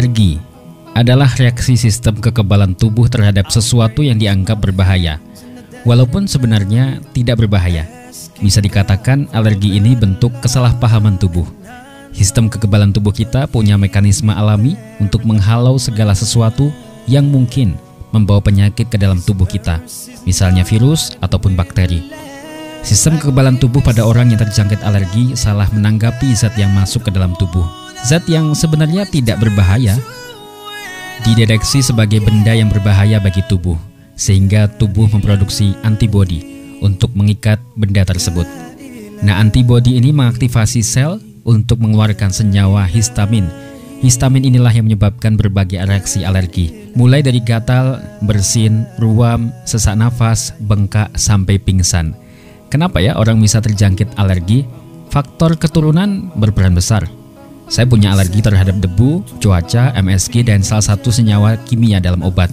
Alergi adalah reaksi sistem kekebalan tubuh terhadap sesuatu yang dianggap berbahaya, walaupun sebenarnya tidak berbahaya. Bisa dikatakan alergi ini bentuk kesalahpahaman tubuh. Sistem kekebalan tubuh kita punya mekanisme alami untuk menghalau segala sesuatu yang mungkin membawa penyakit ke dalam tubuh kita, misalnya virus ataupun bakteri. Sistem kekebalan tubuh pada orang yang terjangkit alergi salah menanggapi zat yang masuk ke dalam tubuh. Zat yang sebenarnya tidak berbahaya dideteksi sebagai benda yang berbahaya bagi tubuh, sehingga tubuh memproduksi antibodi untuk mengikat benda tersebut. Nah, antibodi ini mengaktifasi sel untuk mengeluarkan senyawa histamin. Histamin inilah yang menyebabkan berbagai reaksi alergi, mulai dari gatal, bersin, ruam, sesak nafas, bengkak, sampai pingsan. Kenapa ya orang bisa terjangkit alergi? Faktor keturunan berperan besar. Saya punya alergi terhadap debu, cuaca, MSG, dan salah satu senyawa kimia dalam obat.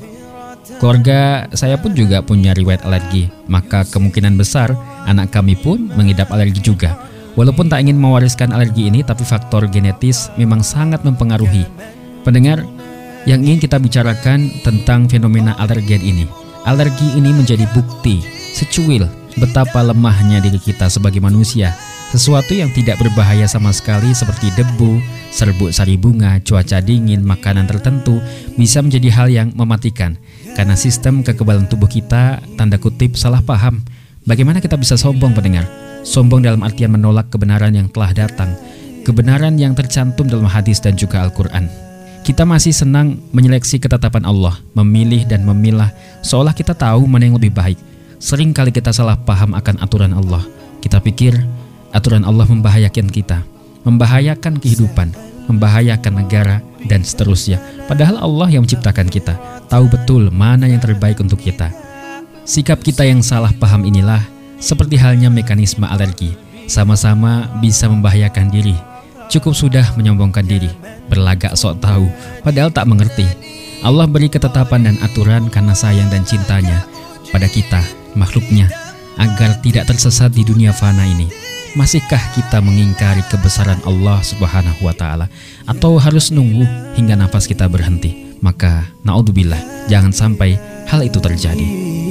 Keluarga saya pun juga punya riwayat alergi, maka kemungkinan besar anak kami pun mengidap alergi juga. Walaupun tak ingin mewariskan alergi ini, tapi faktor genetis memang sangat mempengaruhi. Pendengar, yang ingin kita bicarakan tentang fenomena alergen ini. Alergi ini menjadi bukti secuil betapa lemahnya diri kita sebagai manusia. Sesuatu yang tidak berbahaya sama sekali seperti debu, serbuk sari bunga, cuaca dingin, makanan tertentu bisa menjadi hal yang mematikan. Karena sistem kekebalan tubuh kita, tanda kutip, salah paham. Bagaimana kita bisa sombong, pendengar? Sombong dalam artian menolak kebenaran yang telah datang, kebenaran yang tercantum dalam hadis dan juga Al-Quran. Kita masih senang menyeleksi ketetapan Allah, memilih dan memilah, seolah kita tahu mana yang lebih baik. Sering kali kita salah paham akan aturan Allah. Kita pikir aturan Allah membahayakan kita, membahayakan kehidupan, membahayakan negara, dan seterusnya. Padahal Allah yang menciptakan kita, tahu betul mana yang terbaik untuk kita. Sikap kita yang salah paham inilah seperti halnya mekanisme alergi, sama-sama bisa membahayakan diri. Cukup sudah menyombongkan diri, berlagak sok tahu, padahal tak mengerti. Allah beri ketetapan dan aturan karena sayang dan cintanya pada kita, makhluknya, agar tidak tersesat di dunia fana ini. Masihkah kita mengingkari kebesaran Allah Subhanahu wa Ta'ala, atau harus nunggu hingga nafas kita berhenti? Maka naudzubillah, jangan sampai hal itu terjadi.